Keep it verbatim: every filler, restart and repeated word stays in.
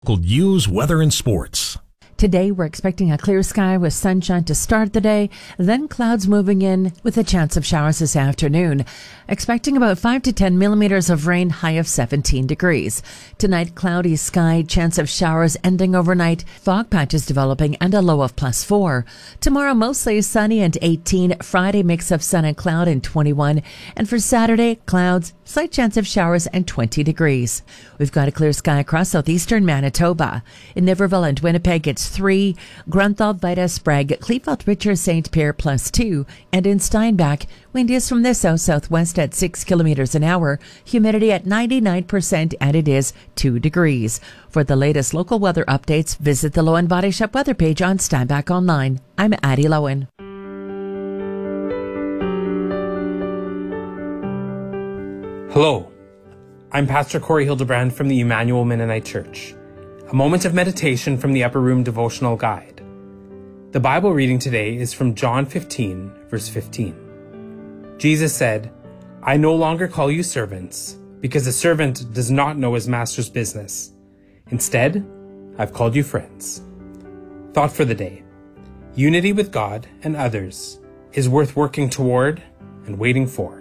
Local news, weather, and sports. Today, we're expecting a clear sky with sunshine to start the day, then clouds moving in with a chance of showers this afternoon. Expecting about five to ten millimeters of rain, high of seventeen degrees. Tonight, cloudy sky, chance of showers ending overnight, fog patches developing, and a low of plus four. Tomorrow, mostly sunny and eighteen. Friday, mix of sun and cloud and twenty-one. And for Saturday, clouds, slight chance of showers and twenty degrees. We've got a clear sky across southeastern Manitoba. In Niverville and Winnipeg, it's three. Grunthal, Vida, Sprague, Kleefeld, Richard, Saint Pierre, plus two. And in Steinbach, wind is from the south-southwest at six kilometers an hour. Humidity at ninety-nine percent, and it is two degrees. For the latest local weather updates, visit the Lowen Body Shop weather page on Steinbach Online. I'm Addie Lowen. Hello, I'm Pastor Corey Hildebrand from the Emmanuel Mennonite Church. A moment of meditation from the Upper Room Devotional Guide. The Bible reading today is from John fifteen, verse fifteen. Jesus said, "I no longer call you servants, because a servant does not know his master's business. Instead, I've called you friends." Thought for the day. Unity with God and others is worth working toward and waiting for.